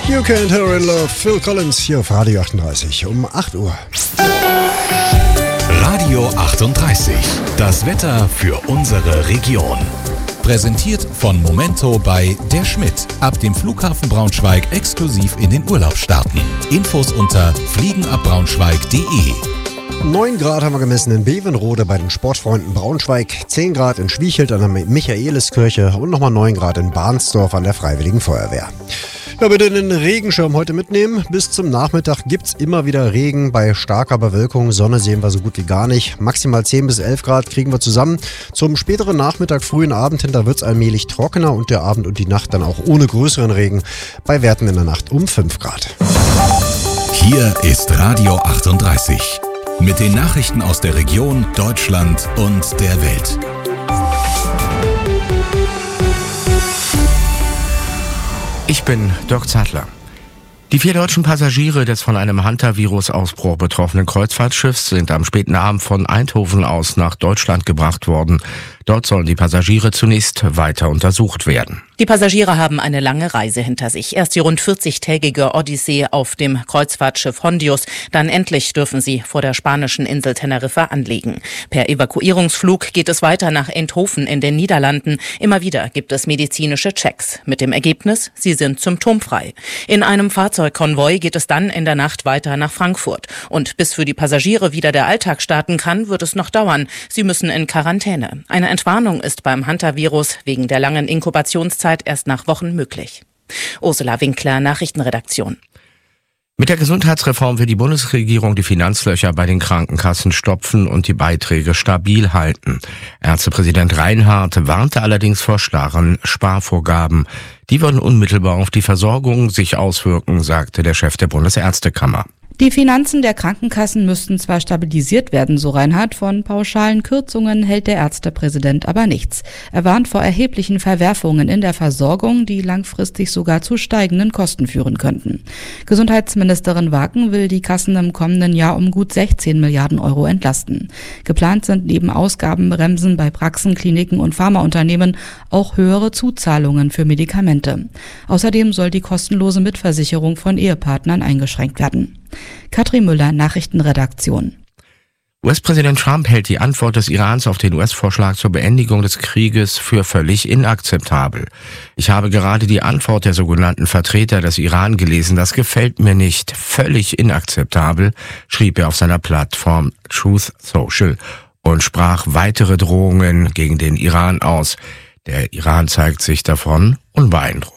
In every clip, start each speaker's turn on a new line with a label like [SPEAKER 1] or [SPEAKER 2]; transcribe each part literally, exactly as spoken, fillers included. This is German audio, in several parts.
[SPEAKER 1] You Can't Hurry in Love, Phil Collins hier auf Radio achtunddreißig um acht Uhr.
[SPEAKER 2] Radio achtunddreißig, das Wetter für unsere Region. Präsentiert von Momento bei Der Schmidt. Ab dem Flughafen Braunschweig exklusiv in den Urlaub starten. Infos unter fliegenabbraunschweig punkt de.
[SPEAKER 1] neun Grad haben wir gemessen in Bevenrode bei den Sportfreunden Braunschweig, zehn Grad in Schwiechelt an der Michaeliskirche und nochmal neun Grad in Barnsdorf an der Freiwilligen Feuerwehr. Ja, bitte den Regenschirm heute mitnehmen. Bis zum Nachmittag gibt's immer wieder Regen bei starker Bewölkung. Sonne sehen wir so gut wie gar nicht. Maximal zehn bis elf Grad kriegen wir zusammen. Zum späteren Nachmittag, frühen Abend hin, da wird's allmählich trockener und der Abend und die Nacht dann auch ohne größeren Regen. Bei Werten in der Nacht um fünf Grad.
[SPEAKER 2] Hier ist Radio achtunddreißig. Mit den Nachrichten aus der Region, Deutschland und der Welt.
[SPEAKER 3] Ich bin Dirk Zadler. Die vier deutschen Passagiere des von einem Hantavirus-Ausbruch betroffenen Kreuzfahrtschiffs sind am späten Abend von Eindhoven aus nach Deutschland gebracht worden. Dort sollen die Passagiere zunächst weiter untersucht werden.
[SPEAKER 4] Die Passagiere haben eine lange Reise hinter sich. Erst die rund vierzigtägige Odyssee auf dem Kreuzfahrtschiff Hondius. Dann endlich dürfen sie vor der spanischen Insel Teneriffa anlegen. Per Evakuierungsflug geht es weiter nach Eindhoven in den Niederlanden. Immer wieder gibt es medizinische Checks. Mit dem Ergebnis, sie sind symptomfrei. In einem Fahrzeugkonvoi geht es dann in der Nacht weiter nach Frankfurt. Und bis für die Passagiere wieder der Alltag starten kann, wird es noch dauern. Sie müssen in Quarantäne. Eine Entwarnung ist beim Hantavirus wegen der langen Inkubationszeit erst nach Wochen möglich. Ursula Winkler, Nachrichtenredaktion.
[SPEAKER 3] Mit der Gesundheitsreform will die Bundesregierung die Finanzlöcher bei den Krankenkassen stopfen und die Beiträge stabil halten. Ärztepräsident Reinhardt warnte allerdings vor starren Sparvorgaben. Die würden unmittelbar auf die Versorgung sich auswirken, sagte der Chef der Bundesärztekammer.
[SPEAKER 5] Die Finanzen der Krankenkassen müssten zwar stabilisiert werden, so Reinhardt, von pauschalen Kürzungen hält der Ärztepräsident aber nichts. Er warnt vor erheblichen Verwerfungen in der Versorgung, die langfristig sogar zu steigenden Kosten führen könnten. Gesundheitsministerin Waken will die Kassen im kommenden Jahr um gut sechzehn Milliarden Euro entlasten. Geplant sind neben Ausgabenbremsen bei Praxen, Kliniken und Pharmaunternehmen auch höhere Zuzahlungen für Medikamente. Außerdem soll die kostenlose Mitversicherung von Ehepartnern eingeschränkt werden. Katrin Müller, Nachrichtenredaktion.
[SPEAKER 3] U S-Präsident Trump hält die Antwort des Irans auf den U S-Vorschlag zur Beendigung des Krieges für völlig inakzeptabel. Ich habe gerade die Antwort der sogenannten Vertreter des Iran gelesen. Das gefällt mir nicht. Völlig inakzeptabel, schrieb er auf seiner Plattform Truth Social und sprach weitere Drohungen gegen den Iran aus. Der Iran zeigt sich davon unbeeindruckt.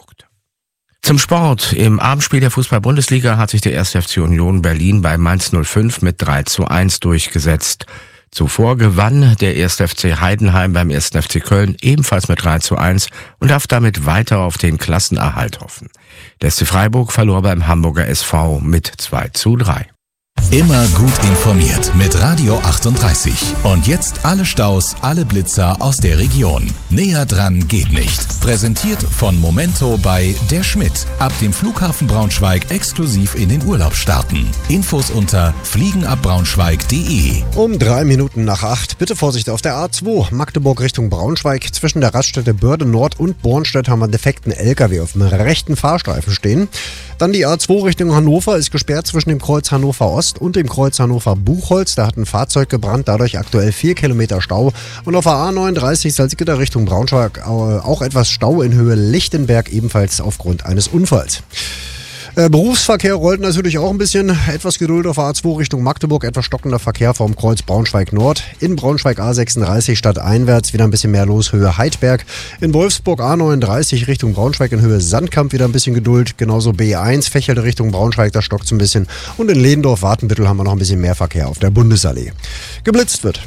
[SPEAKER 3] Zum Sport. Im Abendspiel der Fußball-Bundesliga hat sich der erste F C Union Berlin bei Mainz null fünf mit drei zu eins durchgesetzt. Zuvor gewann der erste F C Heidenheim beim ersten F C Köln ebenfalls mit drei zu eins und darf damit weiter auf den Klassenerhalt hoffen. Der S C Freiburg verlor beim Hamburger S V mit zwei zu drei.
[SPEAKER 2] Immer gut informiert mit Radio achtunddreißig. Und jetzt alle Staus, alle Blitzer aus der Region. Näher dran geht nicht. Präsentiert von Momento bei Der Schmidt. Ab dem Flughafen Braunschweig exklusiv in den Urlaub starten. Infos unter fliegenabbraunschweig punkt de.
[SPEAKER 1] Um drei Minuten nach acht. Bitte Vorsicht auf der A zwei. Magdeburg Richtung Braunschweig. Zwischen der Raststätte Börde Nord und Bornstedt haben wir einen defekten L K W auf dem rechten Fahrstreifen stehen. Dann die A zwei Richtung Hannover ist gesperrt zwischen dem Kreuz Hannover Ost und dem Kreuz Hannover Buchholz. Da hat ein Fahrzeug gebrannt, dadurch aktuell vier Kilometer Stau. Und auf der A neununddreißig Salzgitter Richtung Braunschweig auch etwas Stau in Höhe Lichtenberg, ebenfalls aufgrund eines Unfalls. Äh, Berufsverkehr rollt natürlich auch ein bisschen. Etwas Geduld auf A zwei Richtung Magdeburg, etwas stockender Verkehr vom Kreuz Braunschweig Nord. In Braunschweig A sechsunddreißig stadteinwärts wieder ein bisschen mehr los, Höhe Heidberg. In Wolfsburg A neununddreißig Richtung Braunschweig in Höhe Sandkamp wieder ein bisschen Geduld. Genauso B eins Fächelte Richtung Braunschweig, da stockt es ein bisschen. Und in Lehndorf-Wartenbüttel haben wir noch ein bisschen mehr Verkehr auf der Bundesallee. Geblitzt wird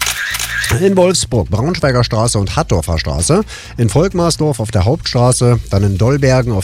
[SPEAKER 1] in Wolfsburg, Braunschweiger Straße und Hattorfer Straße. In Volkmarsdorf auf der Hauptstraße, dann in Dollbergen auf